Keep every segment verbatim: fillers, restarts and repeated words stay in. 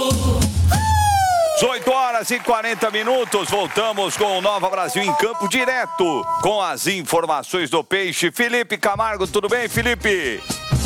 dezoito horas e quarenta minutos, voltamos com o Nova Brasil em Campo, direto com as informações do Peixe. Felipe Camargo, tudo bem, Felipe?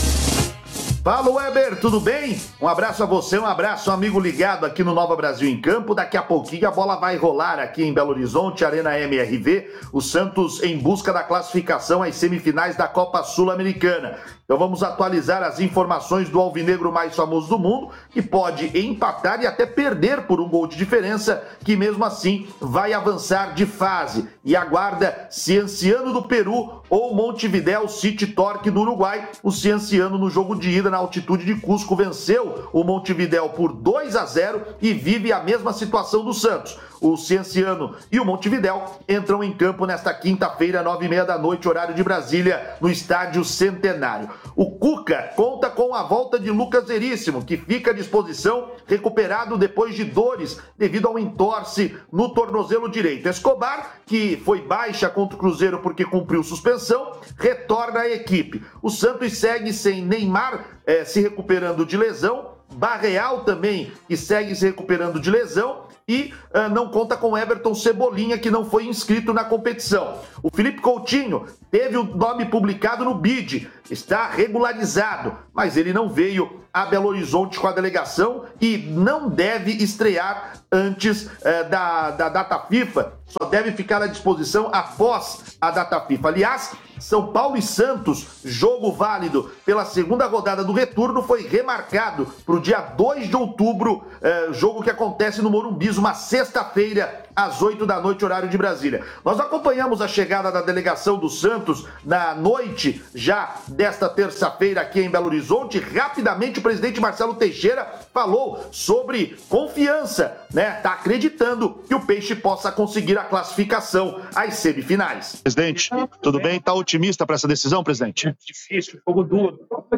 Fala, Weber, tudo bem? Um abraço a você, um abraço, um amigo ligado aqui no Nova Brasil em Campo. Daqui a pouquinho a bola vai rolar aqui em Belo Horizonte, Arena M R V. O Santos em busca da classificação às semifinais da Copa Sul-Americana. Então vamos atualizar as informações do alvinegro mais famoso do mundo, que pode empatar e até perder por um gol de diferença, que mesmo assim vai avançar de fase. E aguarda Cienciano do Peru ou Montevideo City Torque do Uruguai. O Cienciano no jogo de ida na altitude de Cusco venceu o Montevideo por dois a zero e vive a mesma situação do Santos. O Cienciano e o Montevideo entram em campo nesta quinta-feira, nove e meia da noite, horário de Brasília, no Estádio Centenário. O Cuca conta com a volta de Lucas Veríssimo, que fica à disposição, recuperado depois de dores devido ao entorse no tornozelo direito. Escobar, que foi baixa contra o Cruzeiro porque cumpriu suspensão, retorna à equipe. O Santos segue sem Neymar eh, se recuperando de lesão, Barreal também, que segue se recuperando de lesão, e uh, não conta com Everton Cebolinha, que não foi inscrito na competição. O Felipe Coutinho teve o nome publicado no B I D, está regularizado, mas ele não veio a Belo Horizonte com a delegação e não deve estrear antes uh, da, da data FIFA, só deve ficar à disposição após a data FIFA. Aliás, São Paulo e Santos, jogo válido pela segunda rodada do retorno, foi remarcado para o dia dois de outubro, eh, jogo que acontece no Morumbi, uma sexta-feira, às oito da noite, horário de Brasília. Nós acompanhamos a chegada da delegação do Santos na noite já desta terça-feira aqui em Belo Horizonte. Rapidamente, o presidente Marcelo Teixeira falou sobre confiança, né? Tá acreditando que o Peixe possa conseguir a classificação às semifinais. Presidente, tudo bem? Tá otimista para essa decisão, presidente? Difícil, fogo duro.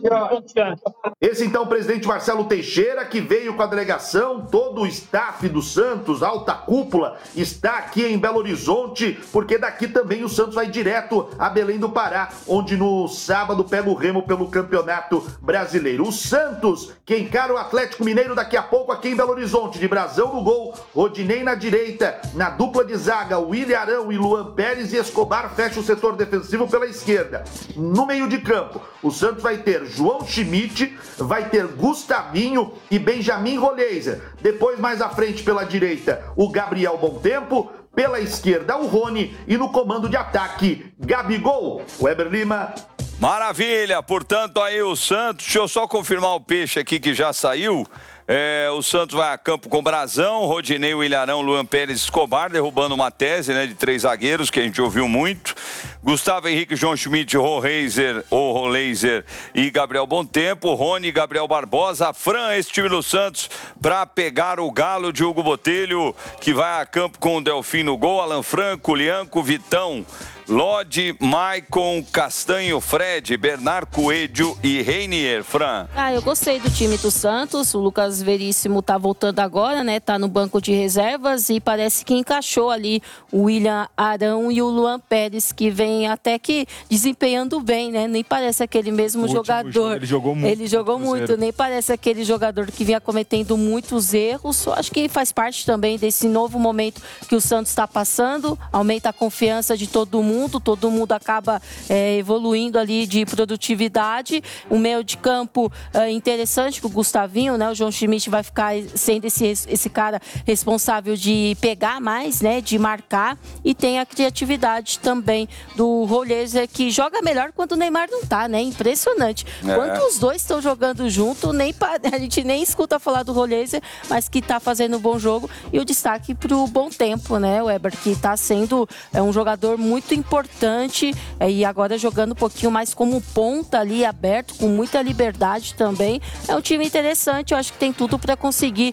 Esse então o presidente Marcelo Teixeira, que veio com a delegação, todo o staff do Santos, alta cúpula, está aqui em Belo Horizonte, porque daqui também o Santos vai direto a Belém do Pará, onde no sábado pega o Remo pelo Campeonato Brasileiro. O Santos, que encara o Atlético Mineiro daqui a pouco aqui em Belo Horizonte, de Brasão no gol, Rodinei na direita, na dupla de zaga, William Arão e Luan Pérez, e Escobar fecha o setor defensivo pela esquerda. No meio de campo, o Santos vai ter João Schmidt, vai ter Gustavinho e Benjamin Roleiser. Depois, mais à frente pela direita, o Gabriel Tempo, pela esquerda o Rony e no comando de ataque, Gabigol. Weber Lima. Maravilha, portanto aí o Santos, deixa eu só confirmar o Peixe aqui que já saiu. É, o Santos vai a campo com Brazão, Rodinei, Ilharão, Luan Pérez, Escobar, derrubando uma tese, né, de três zagueiros, que a gente ouviu muito. Gustavo Henrique, João Schmidt, Roleiser, ou Roleiser e Gabriel Bontempo, Rony, Gabriel Barbosa, Fran, esse time do Santos, para pegar o Galo de Hugo Botelho, que vai a campo com o Delfim no gol, Alan Franco, Lianco, Vitão, Lodi, Maicon, Castanho, Fred, Bernard Coelho e Reinier. Fran. Ah, eu gostei do time do Santos. O Lucas Veríssimo tá voltando agora, né? Tá no banco de reservas e parece que encaixou ali o William Arão e o Luan Pérez, que vem até que desempenhando bem, né? Nem parece aquele mesmo jogador. Jogo, ele jogou muito. Ele jogou muito, nem parece aquele jogador que vinha cometendo muitos erros. Acho que faz parte também desse novo momento que o Santos está passando. Aumenta a confiança de todo mundo. Mundo, todo mundo acaba é, evoluindo ali de produtividade. O meio de campo é interessante com o Gustavinho, né? O João Schmidt vai ficar sendo esse, esse cara responsável de pegar mais, né? De marcar, e tem a criatividade também do Roleiser, que joga melhor quando o Neymar não tá, né? Impressionante. É. Quando os dois estão jogando junto, nem, a gente nem escuta falar do Roleiser, mas que tá fazendo um bom jogo. E o destaque pro Bontempo, né? O Weber, que tá sendo é, um jogador muito importante importante é, e agora jogando um pouquinho mais como ponta ali, aberto, com muita liberdade também. É um time interessante, eu acho que tem tudo para conseguir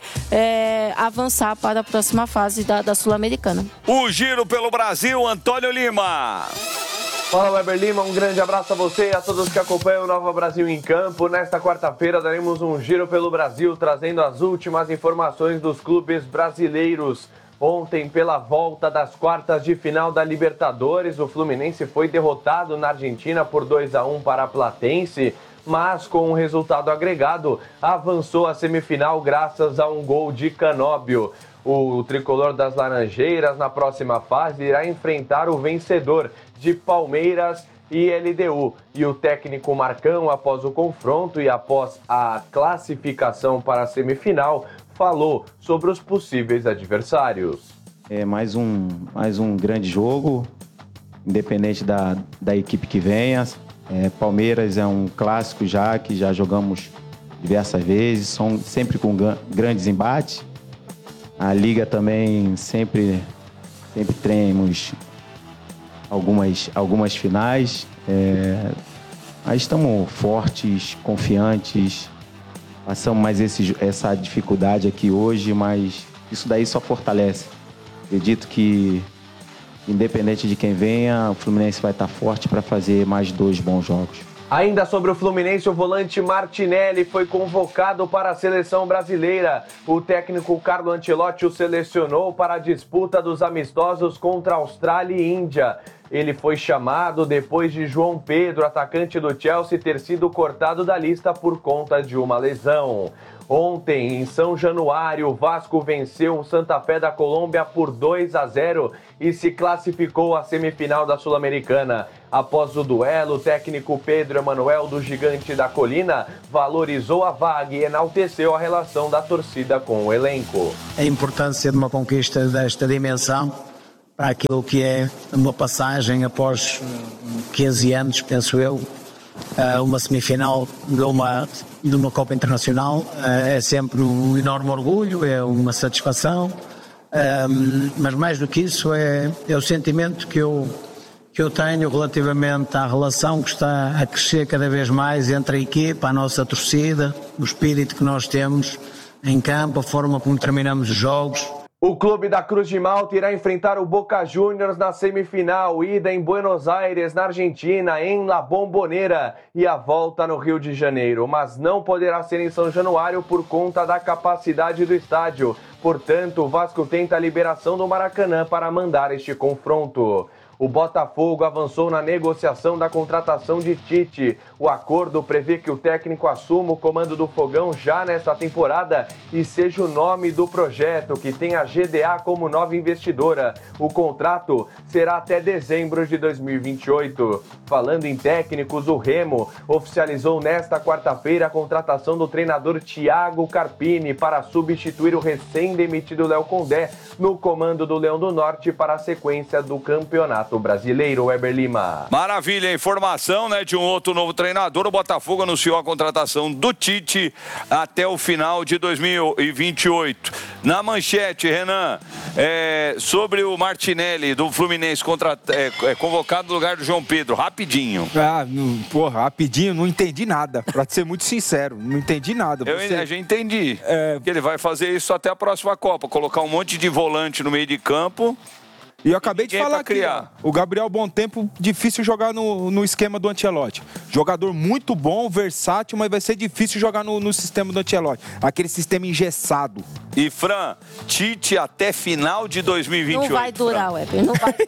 é, avançar para a próxima fase da, da Sul-Americana. O giro pelo Brasil, Antônio Lima. Fala, Weber Lima, um grande abraço a você e a todos que acompanham o Nova Brasil em Campo. Nesta quarta-feira daremos um giro pelo Brasil, trazendo as últimas informações dos clubes brasileiros. Ontem, pela volta das quartas de final da Libertadores, o Fluminense foi derrotado na Argentina por dois a um para a Platense. mas com um resultado agregado, avançou à semifinal graças a um gol de Canóbio. O tricolor das Laranjeiras, na próxima fase, irá enfrentar o vencedor de Palmeiras e L D U. E o técnico Marcão, após o confronto e após a classificação para a semifinal, falou sobre os possíveis adversários. É mais um, mais um grande jogo, independente da, da equipe que venha. É, Palmeiras é um clássico já, que já jogamos diversas vezes, são sempre com grandes embates. A Liga também sempre, sempre temos algumas, algumas finais. É, mas estamos fortes, confiantes. Passamos mais esse, essa dificuldade aqui hoje, mas isso daí só fortalece. Acredito que, independente de quem venha, o Fluminense vai estar forte para fazer mais dois bons jogos. Ainda sobre o Fluminense, o volante Martinelli foi convocado para a seleção brasileira. O técnico Carlo Ancelotti o selecionou para a disputa dos amistosos contra Austrália e Índia. Ele foi chamado depois de João Pedro, atacante do Chelsea, ter sido cortado da lista por conta de uma lesão. Ontem, em São Januário, o Vasco venceu o Santa Fé da Colômbia por dois a zero e se classificou à semifinal da Sul-Americana. Após o duelo, o técnico Pedro Emanuel, do Gigante da Colina, valorizou a vaga e enalteceu a relação da torcida com o elenco. A importância de uma conquista desta dimensão para aquilo que é uma passagem após quinze anos, penso eu, uma semifinal de uma, de uma Copa Internacional, é sempre um enorme orgulho, é uma satisfação, mas mais do que isso é, é o sentimento que eu, que eu tenho relativamente à relação que está a crescer cada vez mais entre a equipa, a nossa torcida, o espírito que nós temos em campo, a forma como terminamos os jogos. O clube da Cruz de Malta irá enfrentar o Boca Juniors na semifinal, ida em Buenos Aires, na Argentina, em La Bombonera, e a volta no Rio de Janeiro, mas não poderá ser em São Januário por conta da capacidade do estádio. Portanto, o Vasco tenta a liberação do Maracanã para mandar este confronto. O Botafogo avançou na negociação da contratação de Tite. O acordo prevê que o técnico assuma o comando do Fogão já nesta temporada e seja o nome do projeto, que tem a G D A como nova investidora. O contrato será até dezembro de dois mil e vinte e oito. Falando em técnicos, o Remo oficializou nesta quarta-feira a contratação do treinador Thiago Carpini para substituir o recém-demitido Léo Condé no comando do Leão do Norte para a sequência do campeonato brasileiro. Weber Lima. Maravilha, informação, né, de um outro novo treinador. O Botafogo anunciou a contratação do Tite até o final de dois mil e vinte e oito. Na manchete, Renan, é, sobre o Martinelli do Fluminense contra, é, é, convocado no lugar do João Pedro, rapidinho. Ah, não, porra, rapidinho, não entendi nada, pra ser muito sincero, não entendi nada. Você... Eu já entendi, é... que ele vai fazer isso até a próxima Copa, colocar um monte de volante no meio de campo. E eu acabei de falar aqui, ó, o Gabriel Bontempo, difícil jogar no, no esquema do Ancelotti. Jogador muito bom, versátil, mas vai ser difícil jogar no, no sistema do Ancelotti. Aquele sistema engessado. E, Fran, Tite até final de dois mil e vinte e oito. Não vai durar, Weber, não vai.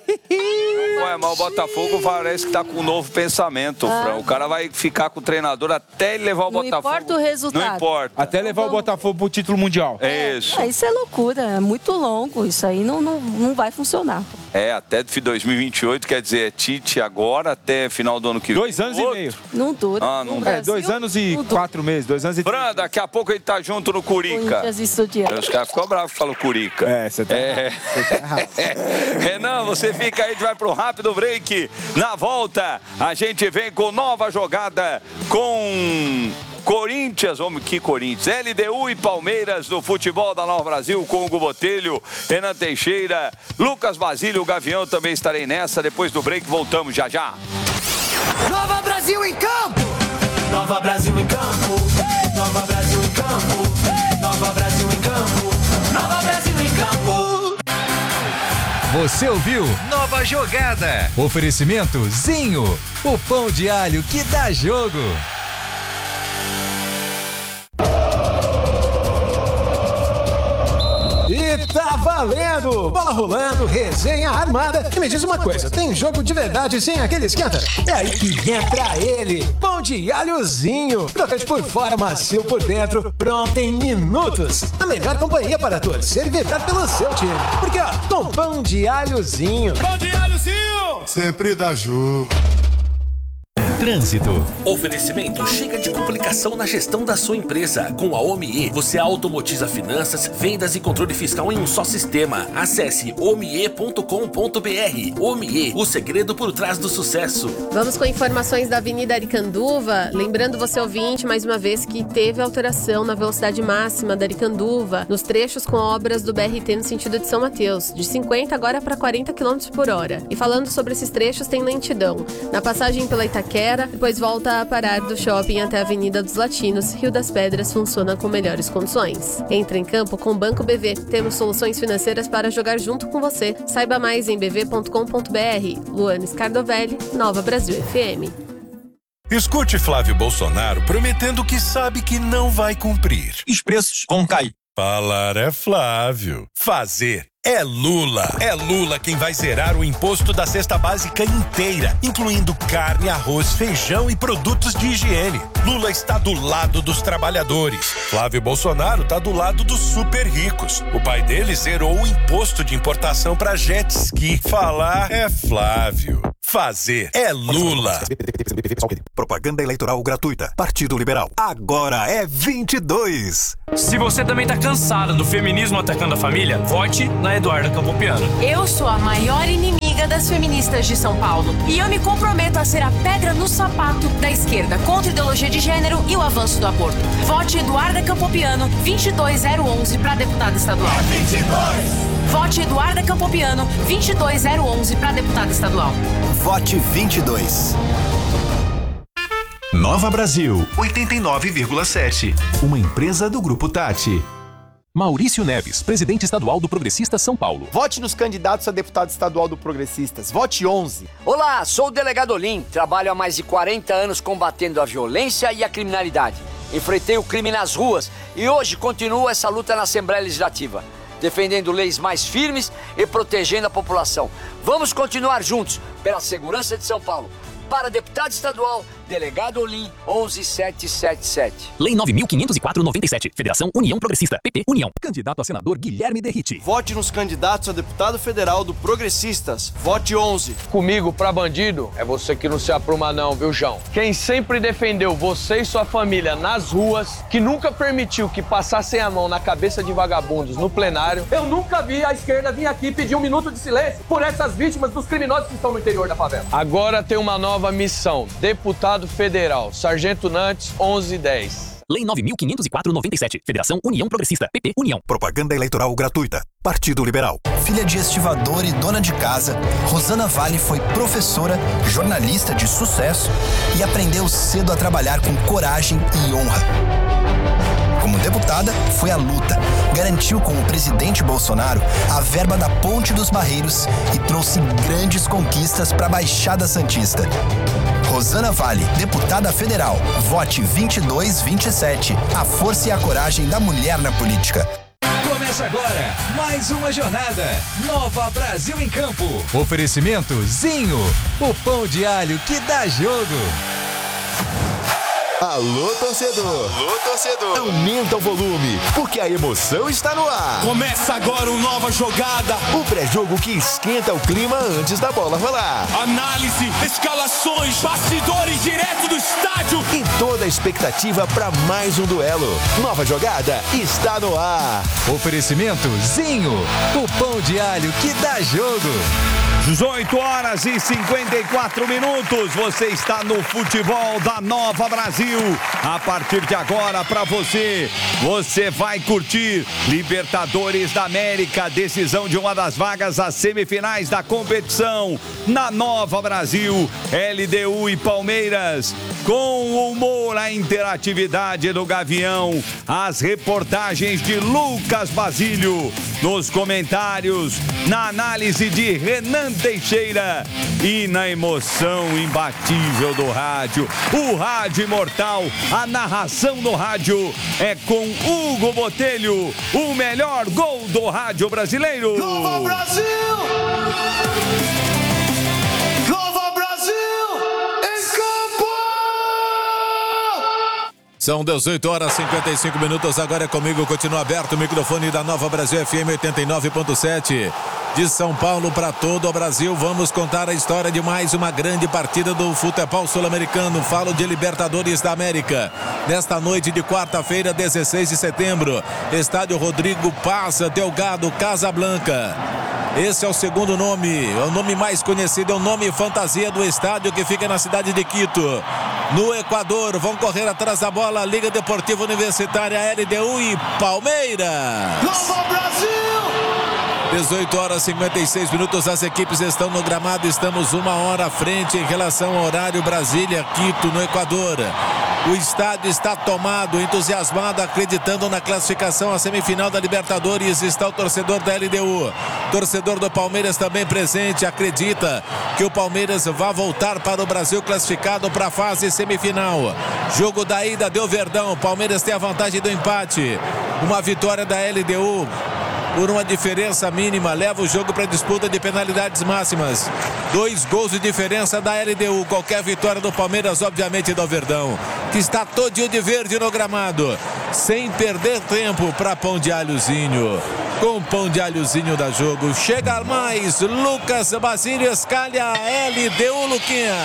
Ué, mas o Botafogo parece que tá com um novo pensamento, ah. Fran. O cara vai ficar com o treinador até ele levar o não Botafogo. Não importa o resultado. Não importa. Até levar então, o Botafogo pro título mundial. É isso. É, isso é loucura, é muito longo. Isso aí não, não, não vai funcionar. É, até dois mil e vinte e oito, quer dizer, é Tite agora até final do ano que vem. Dois anos Outro. e meio. Não dura. Ah, não é, dois anos e quatro meses, dois anos e... Fran, daqui a pouco ele tá junto no Curica. Os caras ficam bravos que falam Curica. É, você tá, é. Você tá errado. Renan, você fica aí, a gente vai pro rápido break. Na volta, a gente vem com nova jogada com... Corinthians, homem, que Corinthians, L D U e Palmeiras no futebol da Nova Brasil, com o Hugo Botelho, Renan Teixeira, Lucas Basílio, o Gavião, também estarei nessa. Depois do break, voltamos já já. Nova Brasil em campo! Nova Brasil em campo! Nova Brasil em campo! Nova Brasil em campo! Nova Brasil em campo! Você ouviu? Nova Jogada. Oferecimento Zinho, o pão de alho que dá jogo. E tá valendo! Bola rolando, resenha armada. E me diz uma coisa, tem jogo de verdade sem aquele esquenta? É aí que entra ele, pão de alhozinho. Crocante por fora, macio por dentro, pronto em minutos. A melhor companhia para torcer e vibrar pelo seu time. Porque, ó, com pão de alhozinho. Pão de alhozinho! Sempre dá jogo. Trânsito. Oferecimento chega de complicação na gestão da sua empresa. Com a OMIE, você automatiza finanças, vendas e controle fiscal em um só sistema. Acesse omie ponto com ponto br. OMIE, o segredo por trás do sucesso. Vamos com informações da Avenida Aricanduva. Lembrando você, ouvinte, mais uma vez que teve alteração na velocidade máxima da Aricanduva, nos trechos com obras do B R T no sentido de São Mateus, de cinquenta agora para quarenta quilômetros por hora. E falando sobre esses trechos, tem lentidão na passagem pela Itaquera, depois volta a parar do shopping até a Avenida dos Latinos. Rio das Pedras funciona com melhores condições. Entre em campo com o Banco B V. Temos soluções financeiras para jogar junto com você. Saiba mais em b v ponto com ponto b r. Luana Scardovelli, Nova Brasil F M. Escute Flávio Bolsonaro prometendo que sabe que não vai cumprir. Os preços vão cair. Falar é Flávio. Fazer é Lula. É Lula quem vai zerar o imposto da cesta básica inteira, incluindo carne, arroz, feijão e produtos de higiene. Lula está do lado dos trabalhadores. Flávio Bolsonaro está do lado dos super ricos. O pai dele zerou o imposto de importação para jet ski. Falar é Flávio. Fazer é Lula. Propaganda eleitoral gratuita. Partido Liberal. Agora é vinte e dois. Se você também tá cansado do feminismo atacando a família, vote na Eduarda Campopiano. Eu sou a maior inimiga das feministas de São Paulo. E eu me comprometo a ser a pedra no sapato da esquerda contra a ideologia de gênero e o avanço do aborto. Vote Eduarda Campopiano, vinte e dois zero onze para deputada estadual. vinte e dois. Vote Eduarda Campopiano, vinte e dois zero onze para deputada estadual. Vote vinte e dois. Nova Brasil, oitenta e nove vírgula sete. Uma empresa do Grupo Tati. Maurício Neves, presidente estadual do Progressistas São Paulo. Vote nos candidatos a deputado estadual do Progressistas. Vote onze. Olá, sou o delegado Olim. Trabalho há mais de quarenta anos combatendo a violência e a criminalidade. Enfrentei o crime nas ruas e hoje continuo essa luta na Assembleia Legislativa, defendendo leis mais firmes e protegendo a população. Vamos continuar juntos pela segurança de São Paulo. Para deputado estadual, delegado Olim, onze mil setecentos e setenta e sete. Lei nove mil quinhentos e quatro noventa e sete. Federação União Progressista. P P União. Candidato a senador Guilherme Derrite. Vote nos candidatos a deputado federal do Progressistas. Vote onze. Comigo, pra bandido, é você que não se apruma não, viu, João? Quem sempre defendeu você e sua família nas ruas, que nunca permitiu que passassem a mão na cabeça de vagabundos no plenário. Eu nunca vi a esquerda vir aqui pedir um minuto de silêncio por essas vítimas dos criminosos que estão no interior da favela. Agora tem uma nova missão. Deputado federal, Sargento Nantes, onze dez. Lei nove mil quinhentos e quatro noventa e sete. Federação União Progressista. P P União. Propaganda eleitoral gratuita. Partido Liberal. Filha de estivador e dona de casa, Rosana Vale foi professora, jornalista de sucesso e aprendeu cedo a trabalhar com coragem e honra. Como deputada, foi à luta, garantiu com o presidente Bolsonaro a verba da Ponte dos Barreiros e trouxe grandes conquistas para a Baixada Santista. Rosana Vale, deputada federal. Vote vinte e dois vinte e sete. A força e a coragem da mulher na política. Começa agora mais uma jornada. Nova Brasil em Campo. Oferecimento Zinho, o pão de alho que dá jogo. Alô, torcedor! Alô, torcedor! Aumenta o volume, porque a emoção está no ar! Começa agora uma nova jogada! O pré-jogo que esquenta o clima antes da bola rolar. Análise, escalações, bastidores direto do estádio! E toda a expectativa para mais um duelo. Nova jogada está no ar! Oferecimento Zinho, o pão de alho que dá jogo. dezoito horas e cinquenta e quatro minutos. Você está no futebol da Nova Brasil. A partir de agora, para você, você vai curtir Libertadores da América, decisão de uma das vagas às semifinais da competição na Nova Brasil. L D U e Palmeiras, com o humor, a interatividade do Gavião, as reportagens de Lucas Basílio nos comentários, na análise de Renan Teixeira e na emoção imbatível do rádio. O rádio imortal, a narração do rádio é com Hugo Botelho, o melhor gol do rádio brasileiro. Nova Brasil! Nova Brasil! Em campo! São dezoito horas e cinquenta e cinco minutos. Agora é comigo, continua aberto o microfone da Nova Brasil F M oitenta e nove ponto sete. De São Paulo para todo o Brasil, vamos contar a história de mais uma grande partida do futebol sul-americano. Falo de Libertadores da América. Nesta noite de quarta-feira, dezesseis de setembro, estádio Rodrigo Paz Delgado, Casablanca. Esse é o segundo nome, é o nome mais conhecido, é o nome fantasia do estádio que fica na cidade de Quito, no Equador. Vão correr atrás da bola Liga Deportiva Universitária, L D U e Palmeiras. Nova Brasil! dezoito horas e cinquenta e seis minutos, as equipes estão no gramado, estamos uma hora à frente em relação ao horário Brasília, Quito, no Equador. O estádio está tomado, entusiasmado, acreditando na classificação à semifinal da Libertadores. Está o torcedor da L D U. Torcedor do Palmeiras também presente, acredita que o Palmeiras vai voltar para o Brasil classificado para a fase semifinal. Jogo da ida deu Verdão, o Palmeiras tem a vantagem do empate. Uma vitória da L D U por uma diferença mínima, leva o jogo para disputa de penalidades máximas. Dois gols de diferença da L D U. Qualquer vitória do Palmeiras, obviamente, do Verdão, que está todinho de verde no gramado, sem perder tempo para Pão de Alhozinho. Com Pão de Alhozinho da jogo, chega mais Lucas Basílio, escalha L D U, Luquinha.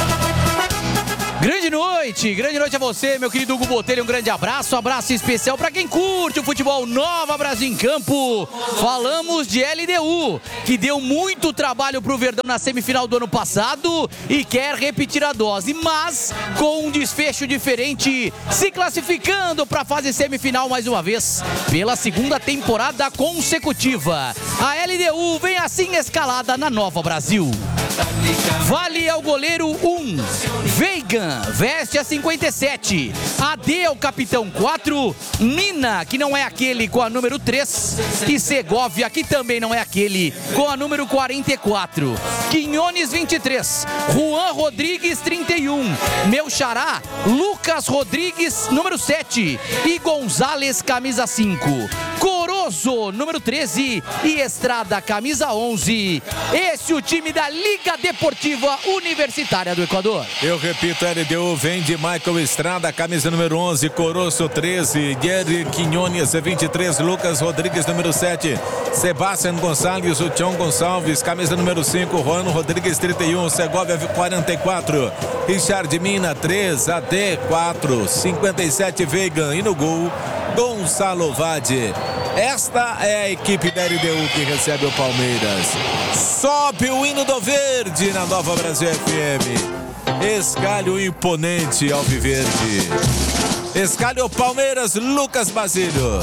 Grande noite, grande noite a você, meu querido Hugo Botelho, um grande abraço, um abraço especial para quem curte o futebol. Nova Brasil em campo. Falamos de L D U, que deu muito trabalho pro Verdão na semifinal do ano passado e quer repetir a dose, mas com um desfecho diferente, se classificando para a fase semifinal mais uma vez, pela segunda temporada consecutiva. A L D U vem assim escalada na Nova Brasil. Vale é o goleiro um, Veigan veste a cinquenta e sete, A D é o capitão quatro, Mina, que não é aquele, com a número três, e Segovia, que também não é aquele, com a número quarenta e quatro. Quinhones vinte e três, Juan Rodrigues trinta e um, meu xará Lucas Rodrigues número sete e Gonzales camisa cinco. Corozo, número treze e Estrada, camisa onze. Esse é o time da Liga Deportiva Universitária do Equador. Eu repito, L D U vem de Michael Estrada, camisa número onze, Corozo treze, Jerry Quinhones vinte e três, Lucas Rodrigues número sete, Sebastián Gonçalves, o Tião Gonçalves, camisa número cinco, Juan Rodrigues trinta e um, Segovia quarenta e quatro, Richard Mina três, A D quatro, cinquenta e sete, Veigan e no gol, Gonçalo Vade. Esta é a equipe da L D U que recebe o Palmeiras. Sobe o hino do verde na Nova Brasil F M. Escalho imponente alviverde. Escalho Palmeiras, Lucas Basílio.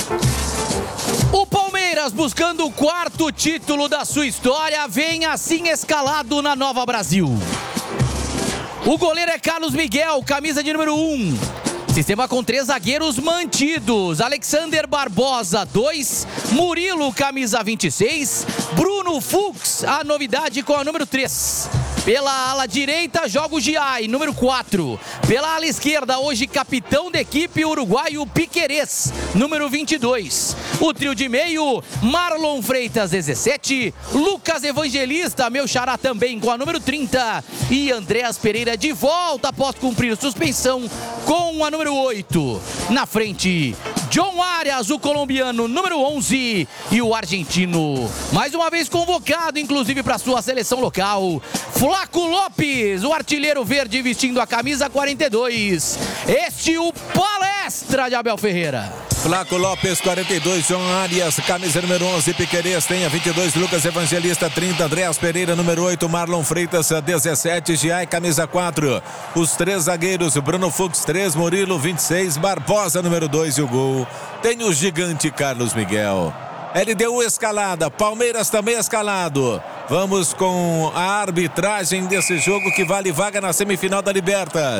O Palmeiras, buscando o quarto título da sua história, vem assim escalado na Nova Brasil. O goleiro é Carlos Miguel, camisa de número um. Sistema com três zagueiros mantidos. Alexander Barbosa, dois. Murilo, camisa vinte e seis. Bruno Fux, a novidade com a número três. Pela ala direita, joga o Giai, número quatro. Pela ala esquerda, hoje capitão da equipe, uruguaio Piquerez, número vinte e dois. O trio de meio, Marlon Freitas, dezessete. Lucas Evangelista, meu xará também com a número trinta. E Andréas Pereira de volta após cumprir suspensão com a número oito. Na frente, John Arias, o colombiano, número onze. E o argentino, mais uma vez convocado, inclusive para sua seleção local, Flaco Lopes, o artilheiro verde vestindo a camisa quarenta e dois. Este o palestra de Abel Ferreira. Flaco Lopes, quarenta e dois, João Arias, camisa número onze, Piquerez tem a vinte e dois, Lucas Evangelista, trinta, Andréas Pereira, número oito, Marlon Freitas, dezessete, Giai, camisa quatro. Os três zagueiros, Bruno Fux, três, Murilo, vinte e seis, Barbosa, número dois e o gol. Tem o gigante Carlos Miguel. L D U escalada, Palmeiras também escalado. Vamos com a arbitragem desse jogo que vale vaga na semifinal da Libertas.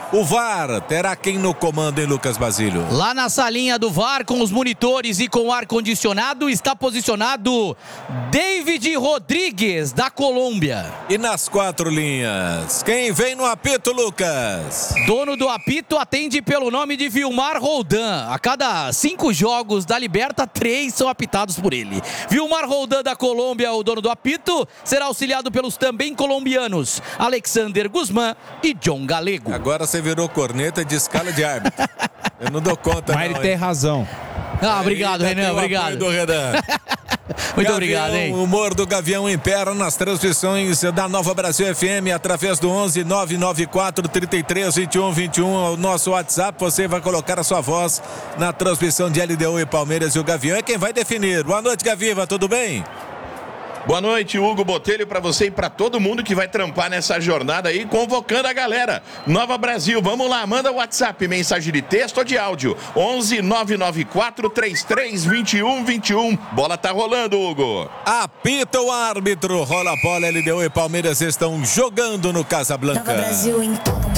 O V A R terá quem no comando, hein, Lucas Basílio? Lá na salinha do V A R, com os monitores e com o ar-condicionado, está posicionado David Rodrigues, da Colômbia. E nas quatro linhas, quem vem no apito, Lucas? Dono do apito atende pelo nome de Vilmar Roldan. A cada cinco jogos da Liberta, três são apitados por ele. Vilmar Roldan, da Colômbia, o dono do apito, será auxiliado pelos também colombianos Alexander Guzmán e John Galego. Agora você virou corneta de escala de árbitro. Eu não dou conta, Mas não, ele hein? tem razão. Ah, obrigado, Ele Renan, tem o obrigado. apoio do Renan. Muito Gavião, obrigado, hein? O humor do Gavião impera nas transmissões da Nova Brasil F M através do onze nove nove quatro, trinta e três, vinte e um, vinte e um, o nosso WhatsApp. Você vai colocar a sua voz na transmissão de L D U e Palmeiras, e o Gavião é quem vai definir. Boa noite, Gaviva, tudo bem? Boa noite, Hugo Botelho, para você e para todo mundo que vai trampar nessa jornada aí, convocando a galera. Nova Brasil, vamos lá, manda o WhatsApp, mensagem de texto ou de áudio. onze nove nove quatro, trinta e três, vinte e um, vinte e um. Bola tá rolando, Hugo. Apita o árbitro, rola a bola, L D U e Palmeiras estão jogando no Casablanca. Nova Brasil em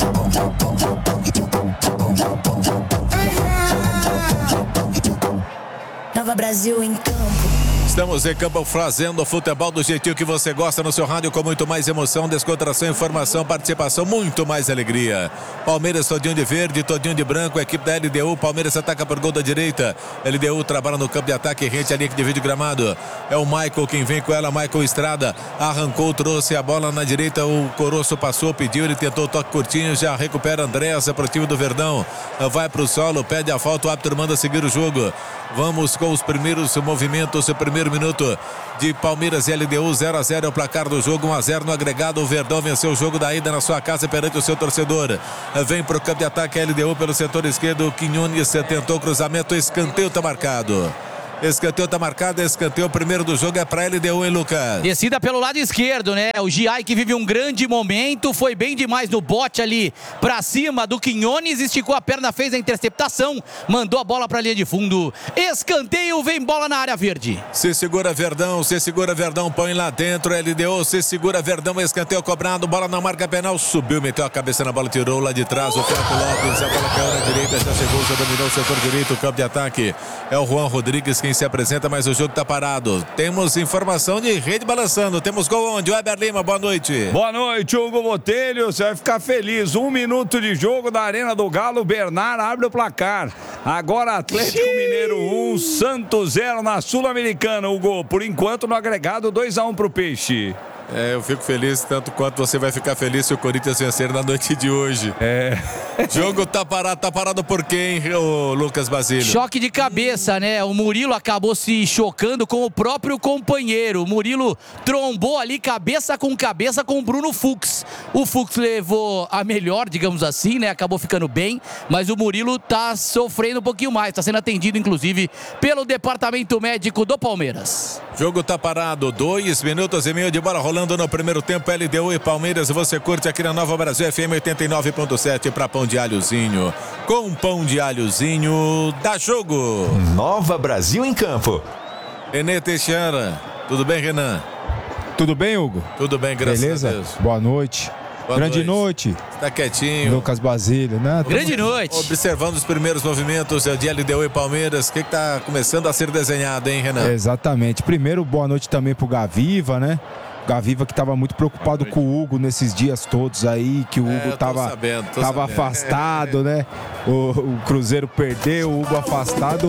Nova Brasil em campo. Estamos em campo fazendo o futebol do jeitinho que você gosta no seu rádio, com muito mais emoção, descontração, informação, participação, muito mais alegria. Palmeiras todinho de verde, todinho de branco, a equipe da L D U. Palmeiras ataca por gol da direita. L D U trabalha no campo de ataque, rente a linha que divide o gramado. É o Michael quem vem com ela, Michael Estrada. Arrancou, trouxe a bola na direita, o Coroço passou, pediu, ele tentou o toque curtinho, já recupera Andréasa para o time do Verdão. Vai para o solo, pede a falta, o árbitro manda seguir o jogo. Vamos com os primeiros movimentos, o primeiro minuto de Palmeiras e L D U. Zero a zero é o placar do jogo, um a zero no agregado. O Verdão venceu o jogo da ida na sua casa perante o seu torcedor. Vem pro campo de ataque a L D U pelo setor esquerdo. Quinones tentou cruzamento, escanteio tá marcado. Escanteio tá marcado, escanteio primeiro do jogo é pra L D U, hein, Lucas? Descida pelo lado esquerdo, né? O Giai, que vive um grande momento, foi bem demais no bote ali pra cima do Quinones, esticou a perna, fez a interceptação, mandou a bola pra linha de fundo. Escanteio, vem bola na área verde. Se segura Verdão, se segura Verdão, põe lá dentro, L D U, se segura Verdão, escanteio cobrado, bola na marca penal, subiu, meteu a cabeça na bola, tirou lá de trás, o Franco Lopes, a bola caiu na direita, já chegou, já dominou o setor direito, o campo de ataque. É o Juan Rodrigues quem se apresenta, mas o jogo tá parado. Temos informação de rede balançando. Temos gol onde? Weber Lima, boa noite. Boa noite, Hugo Botelho. Você vai ficar feliz. Um minuto de jogo da Arena do Galo. Bernard abre o placar. Agora Atlético Xiii. Mineiro um, Santos zero na Sul-Americana. Hugo, por enquanto no agregado dois a um pro Peixe. É, eu fico feliz tanto quanto você vai ficar feliz se o Corinthians vencer na noite de hoje. É. Jogo tá parado, tá parado por quem, ô Lucas Basílio? Choque de cabeça, né? O Murilo acabou se chocando com o próprio companheiro. O Murilo trombou ali cabeça com cabeça com o Bruno Fux. O Fux levou a melhor, digamos assim, né? Acabou ficando bem, mas o Murilo tá sofrendo um pouquinho mais. Tá sendo atendido, inclusive, pelo departamento médico do Palmeiras. Jogo tá parado, dois minutos e meio de bola rolando no primeiro tempo. L D U e Palmeiras, você curte aqui na Nova Brasil F M oitenta e nove ponto sete para Pão de Alhozinho. Com Pão de Alhozinho, dá jogo. Nova Brasil em campo. René Teixeira, tudo bem, Renan? Tudo bem, Hugo? Tudo bem, graças Beleza? a Deus. Boa noite. Boa Grande noite. noite. Tá quietinho. Lucas Basílio, né? Grande noite. Observando os primeiros movimentos de L D U e Palmeiras, o que, que tá começando a ser desenhado, hein, Renan? Exatamente. Primeiro, boa noite também pro Gaviva, né? Gaviva que estava muito preocupado com o Hugo nesses dias todos aí, que o Hugo é, tava, sabendo, tava sabendo. afastado, né? O, o Cruzeiro perdeu, o Hugo afastado,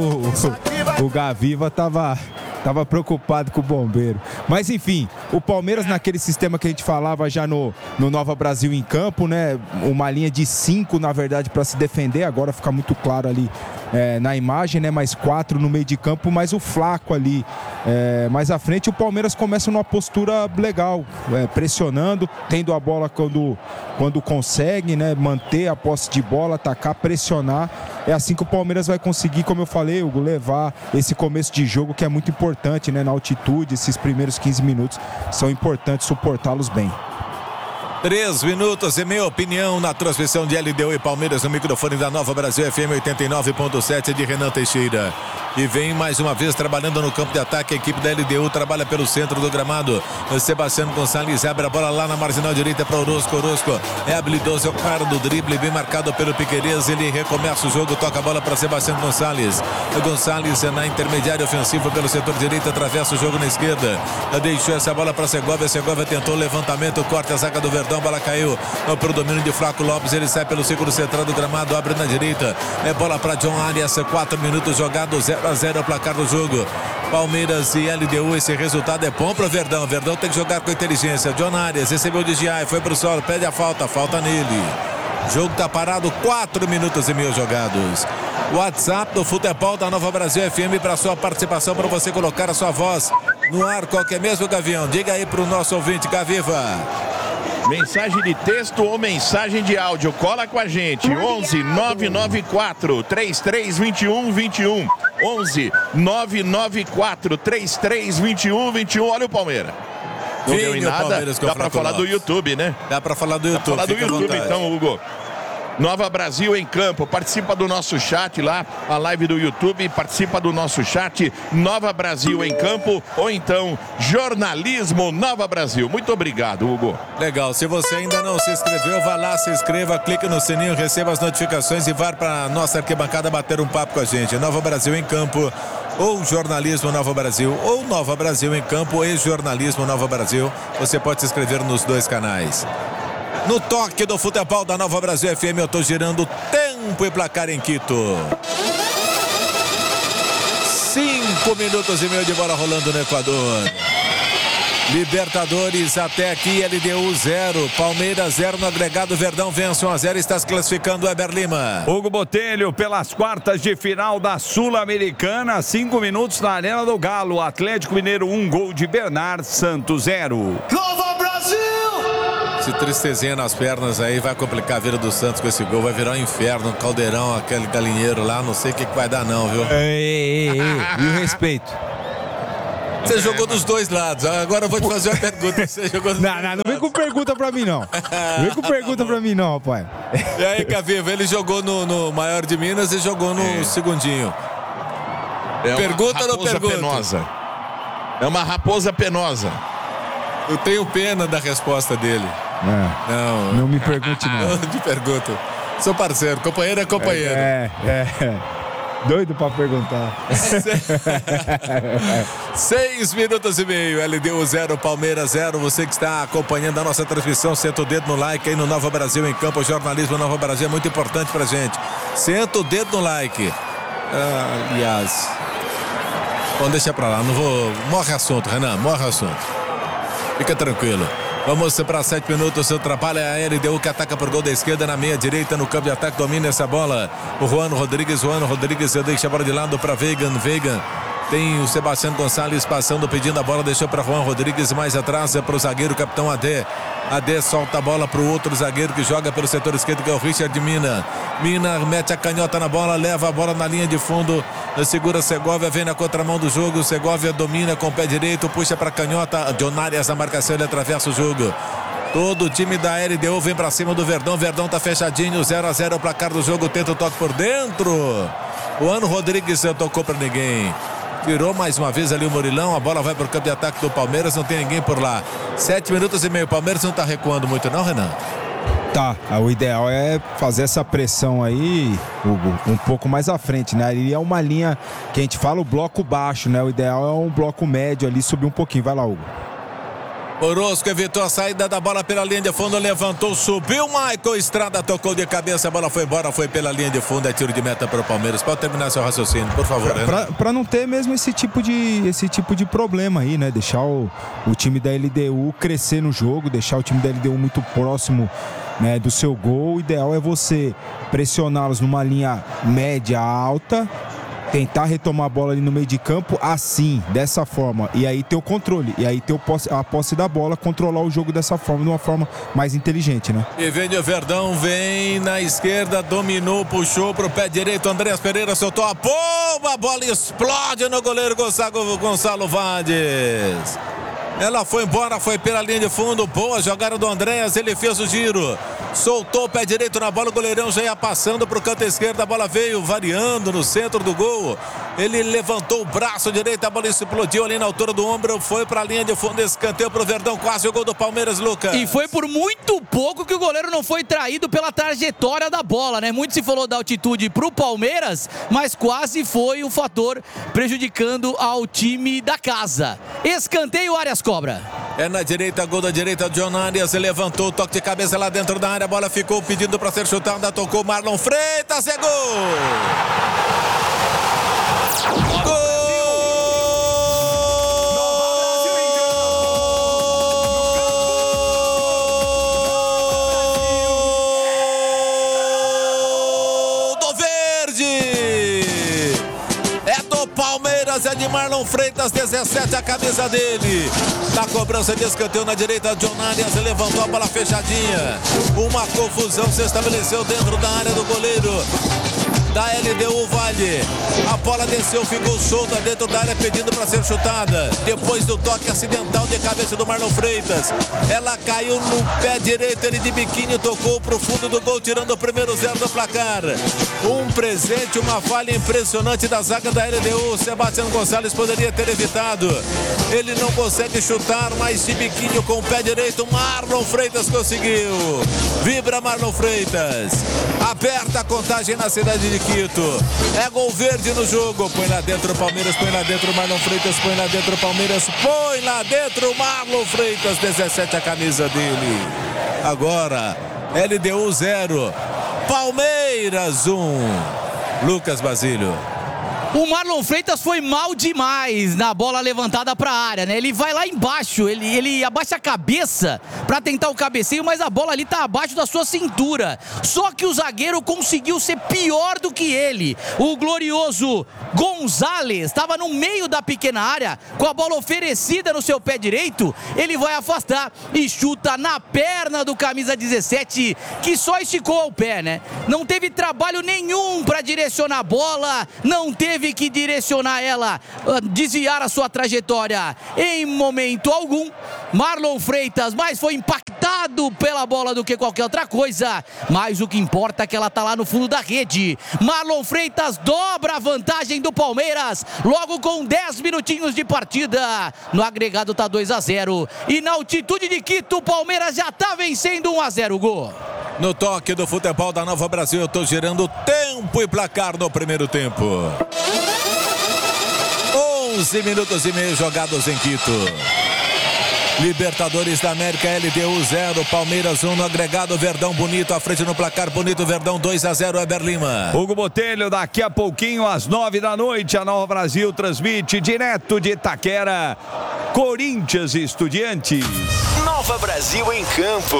o, o Gaviva tava, tava preocupado com o bombeiro. Mas enfim, o Palmeiras naquele sistema que a gente falava já no, no Nova Brasil em campo, né? Uma linha de cinco, na verdade, para se defender, agora fica muito claro ali é, na imagem, né? Mais quatro no meio de campo, mais o Flaco ali é, mais à frente. O Palmeiras começa numa postura legal, é, pressionando, tendo a bola quando, quando consegue, né? Manter a posse de bola, atacar, pressionar. É assim que o Palmeiras vai conseguir, como eu falei, Hugo, levar esse começo de jogo que é muito importante, né? Na altitude, esses primeiros quinze minutos são importantes, suportá-los bem. Três minutos e meia opinião na transmissão de L D U e Palmeiras no microfone da Nova Brasil F M oitenta e nove ponto sete de Renan Teixeira. E vem mais uma vez trabalhando no campo de ataque. A equipe da L D U trabalha pelo centro do gramado. Sebastião Gonçalves abre a bola lá na marginal direita para Orozco. Orozco é habilidoso, é o cara do drible, bem marcado pelo Piquerez. Ele recomeça o jogo, toca a bola para Sebastião Gonçalves. Gonçalves é na intermediária ofensiva pelo setor direito, atravessa o jogo na esquerda. Deixou essa bola para Segovia. Segovia tentou o levantamento, corta a zaga do Verdão. A bola caiu para o domínio de Flaco Lopes. Ele sai pelo círculo central do gramado, abre na direita. É bola para John Arias. quatro minutos jogados, zero a zero é o placar do jogo. Palmeiras e L D U, esse resultado é bom para o Verdão. O Verdão tem que jogar com inteligência. John Arias recebeu de Giai, foi para o solo, pede a falta, falta nele. O jogo está parado, quatro minutos e meio jogados. WhatsApp do Futebol da Nova Brasil F M para sua participação, para você colocar a sua voz no ar, qualquer mesmo, Gavião. Diga aí para o nosso ouvinte, Gaviva. Mensagem de texto ou mensagem de áudio, cola com a gente. onze nove nove quatro, três três dois um dois um. onze nove nove quatro, três três dois um dois um. Olha o Palmeiras. Não deu em nada. Dá pra falar do YouTube, né? Dá pra falar do YouTube. Dá pra falar do YouTube, então, Hugo. Nova Brasil em campo, participa do nosso chat lá, a live do YouTube, participa do nosso chat, Nova Brasil em campo, ou então Jornalismo Nova Brasil. Muito obrigado, Hugo. Legal, se você ainda não se inscreveu, vá lá, se inscreva, clique no sininho, receba as notificações e vá para a nossa arquibancada bater um papo com a gente. Nova Brasil em campo, ou Jornalismo Nova Brasil, ou Nova Brasil em campo e Jornalismo Nova Brasil. Você pode se inscrever nos dois canais. No toque do futebol da Nova Brasil F M, eu tô girando tempo e placar em Quito. Cinco minutos e meio de bola rolando no Equador. Libertadores até aqui, L D U zero, Palmeiras zero no agregado, Verdão vence um a zero, está se classificando Eber Lima. Hugo Botelho pelas quartas de final da Sul-Americana, cinco minutos na Arena do Galo, Atlético Mineiro um, gol de Bernard, Santos zero. Nova Brasil! Esse tristezinha nas pernas aí vai complicar a vida do Santos com esse gol, vai virar um inferno, um caldeirão, aquele galinheiro lá, não sei o que, que vai dar não, viu? Ei, ei, ei, e o respeito? Você jogou dos dois lados, agora eu vou te fazer uma pergunta. Você jogou dos não, dois não, não lados. vem com pergunta pra mim não, não vem com pergunta pra mim não, pai. E aí, Caviva, ele jogou no, no maior de Minas e jogou no é. segundinho. É pergunta ou não pergunta? Penosa. É uma raposa penosa. Eu tenho pena da resposta dele. É. Não, não me pergunte não. Não te pergunto. Sou parceiro, companheiro é companheiro. É, é, é. Doido pra perguntar. Seis minutos e meio, L D U zero, Palmeiras zero. Você que está acompanhando a nossa transmissão, senta o dedo no like aí no Nova Brasil em campo. O jornalismo Nova Brasil é muito importante pra gente. Senta o dedo no like. Ah, aliás, bom, deixa pra lá, não vou. Morre assunto, Renan, morre assunto. Fica tranquilo. Vamos para sete minutos, seu trabalho é a L D U que ataca por gol da esquerda na meia direita no campo de ataque, domina essa bola. O Juan Rodrigues, Juan Rodrigues deixa a bola de lado para Veigan, Veigan. Tem o Sebastião Gonçalves passando, pedindo a bola, deixou para Juan Rodrigues, mais atrás é para o zagueiro, capitão A D. A D solta a bola para o outro zagueiro que joga pelo setor esquerdo, que é o Richard Mina. Mina mete a canhota na bola, leva a bola na linha de fundo, segura Segovia, vem na contramão do jogo, Segovia domina com o pé direito, puxa para a canhota, Dionarias na marcação, ele atravessa o jogo. Todo o time da L D U vem para cima do Verdão, Verdão tá fechadinho, zero a zero é o placar do jogo, tenta o toque por dentro. O Ano Rodrigues não tocou para ninguém. Tirou mais uma vez ali o Murilão, a bola vai para o campo de ataque do Palmeiras, não tem ninguém por lá. Sete minutos e meio, o Palmeiras não tá recuando muito não, Renan? Tá, o ideal é fazer essa pressão aí, Hugo, um pouco mais à frente, né? Ali é uma linha que a gente fala o bloco baixo, né? O ideal é um bloco médio ali, subir um pouquinho, vai lá, Hugo. Orozco evitou a saída da bola pela linha de fundo, levantou, subiu, Michael Estrada tocou de cabeça, a bola foi embora, foi pela linha de fundo, é tiro de meta para o Palmeiras. Pode terminar seu raciocínio, por favor. Para não ter mesmo esse tipo de, esse tipo de problema aí, né? Deixar o, o time da L D U crescer no jogo, deixar o time da L D U muito próximo, né, do seu gol. O ideal é você pressioná-los numa linha média alta, tentar retomar a bola ali no meio de campo, assim, dessa forma, e aí ter o controle, e aí ter o posse, a posse da bola, controlar o jogo dessa forma, de uma forma mais inteligente, né? E vem o Verdão, vem na esquerda, dominou, puxou pro pé direito, Andréas Pereira soltou a bomba, a bola explode no goleiro Gonçalo, Gonçalo Vades. Ela foi embora, foi pela linha de fundo. Boa jogada do Andréas, ele fez o giro. Soltou o pé direito na bola, o goleirão já ia passando para o canto esquerdo. A bola veio variando no centro do gol. Ele levantou o braço direito, a bola explodiu ali na altura do ombro. Foi para a linha de fundo, escanteio para o Verdão. Quase o gol do Palmeiras, Lucas. E foi por muito pouco que o goleiro não foi traído pela trajetória da bola, né? Muito se falou da altitude para o Palmeiras, mas quase foi o fator prejudicando ao time da casa. Escanteio, Arias cobra. É na direita, gol da direita, John Arias levantou o toque de cabeça lá dentro da área, a bola ficou pedindo para ser chutada, tocou Marlon Freitas, é gol! Gol! Do Verde! É do Palmeiras, é de Marlon Freitas, dezessete, a camisa dele. Na cobrança de escanteio na direita, John Arias levantou a bola fechadinha. Uma confusão se estabeleceu dentro da área do goleiro da L D U Vale. A bola desceu, ficou solta dentro da área, pedindo para ser chutada. Depois do toque acidental de cabeça do Marlon Freitas, ela caiu no pé direito, ele de biquíni tocou pro fundo do gol, tirando o primeiro zero do placar. Um presente, uma falha impressionante da zaga da L D U. Sebastião Gonçalves poderia ter evitado. Ele não consegue chutar, mas de biquíni com o pé direito, Marlon Freitas conseguiu. Vibra Marlon Freitas. Aperta a contagem na cidade de Quito. É gol verde no jogo. Põe lá dentro o Palmeiras, põe lá dentro o Marlon Freitas, põe lá dentro o Palmeiras, põe lá dentro o Marlon Freitas, dezessete a camisa dele. Agora, L D U zero, Palmeiras um. Lucas Basílio. O Marlon Freitas foi mal demais na bola levantada para a área, né? Ele vai lá embaixo, ele, ele abaixa a cabeça para tentar o cabeceio, mas a bola ali tá abaixo da sua cintura. Só que o zagueiro conseguiu ser pior do que ele. O glorioso Gonzalez estava no meio da pequena área, com a bola oferecida no seu pé direito. Ele vai afastar e chuta na perna do camisa dezessete, que só esticou o pé, né? Não teve trabalho nenhum para direcionar a bola, não teve Teve que direcionar ela, desviar a sua trajetória em momento algum. Marlon Freitas, mas foi impactado pela bola do que qualquer outra coisa. Mas o que importa é que ela tá lá no fundo da rede. Marlon Freitas dobra a vantagem do Palmeiras, logo com dez minutinhos de partida. No agregado tá dois a zero. E na altitude de Quito, o Palmeiras já tá vencendo um a zero, gol. No toque do futebol da Nova Brasil, eu tô gerando tempo e placar no primeiro tempo. onze minutos e meio jogados em Quito. Libertadores da América, L D U zero, Palmeiras um no agregado, Verdão bonito à frente no placar, bonito Verdão dois a zero, Eber Lima. Hugo Botelho, daqui a pouquinho às nove da noite, a Nova Brasil transmite direto de Itaquera, Corinthians e Estudiantes. Nova Brasil em campo.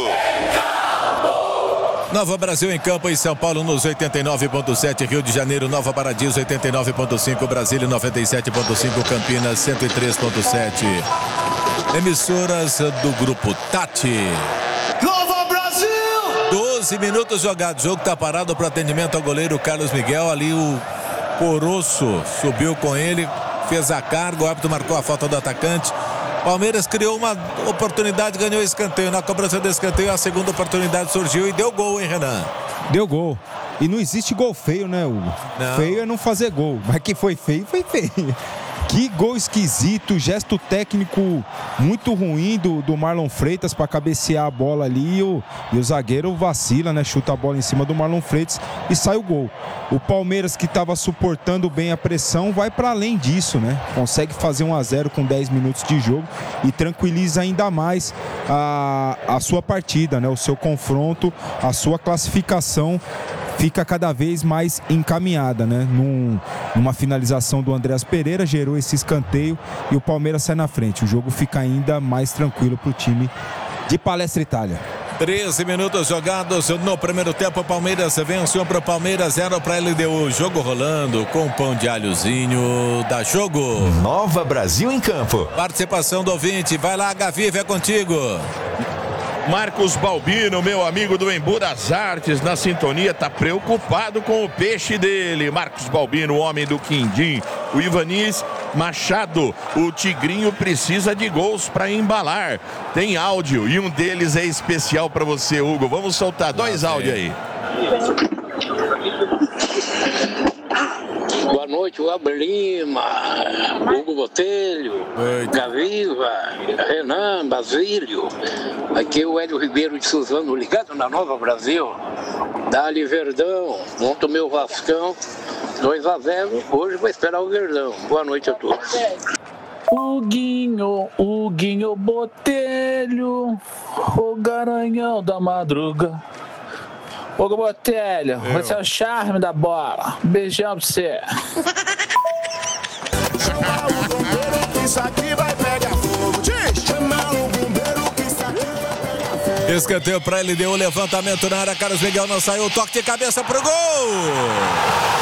Nova Brasil em campo em São Paulo nos oitenta e nove ponto sete, Rio de Janeiro, Nova Paradiso oitenta e nove ponto cinco, Brasília noventa e sete ponto cinco, Campinas cento e três ponto sete. Emissoras do Grupo Tati. Nova Brasil! doze minutos jogados, o jogo tá parado para atendimento ao goleiro Carlos Miguel, ali o Coroço subiu com ele, fez a carga, o árbitro marcou a falta do atacante. Palmeiras criou uma oportunidade, ganhou escanteio. Na cobrança do escanteio, a segunda oportunidade surgiu e deu gol, hein, Renan? Deu gol. E não existe gol feio, né, Hugo? Não. Feio é não fazer gol. Mas que foi feio, foi feio. Que gol esquisito, gesto técnico muito ruim do, do Marlon Freitas para cabecear a bola ali. E o, e o zagueiro vacila, né? Chuta a bola em cima do Marlon Freitas e sai o gol. O Palmeiras, que estava suportando bem a pressão, vai para além disso, né? Consegue fazer um a zero com dez minutos de jogo e tranquiliza ainda mais a, a sua partida, né? O seu confronto, a sua classificação fica cada vez mais encaminhada, né? Num, numa finalização do Andreas Pereira, gerou esse escanteio e o Palmeiras sai na frente. O jogo fica ainda mais tranquilo para o time de Palestra Itália. treze minutos jogados no primeiro tempo. Palmeiras vence um para o Palmeiras, zero para L D U. Jogo rolando com pão de alhozinho. Dá jogo. Nova Brasil em campo. Participação do ouvinte. Vai lá, Gavi, é contigo. Marcos Balbino, meu amigo do Embu das Artes, na sintonia, tá preocupado com o peixe dele. Marcos Balbino, o homem do Quindim. O Ivanis Machado, o Tigrinho precisa de gols para embalar. Tem áudio e um deles é especial para você, Hugo. Vamos soltar dois áudios aí. Boa noite, Weber Lima, Hugo Botelho, Gaviva, Renan, Basílio. Aqui é o Hélio Ribeiro de Suzano, ligado na Nova Brasil. Dali Verdão, monta o meu Vascão, dois a zero, hoje vai esperar o Verdão. Boa noite a todos. Huguinho, Huguinho Botelho, o garanhão da madruga. Hugo Botelho, Eu. você é o charme da bola. Beijão pra você. Escanteio pra L D U, levantamento na área, Carlos Miguel não saiu, toque de cabeça pro gol!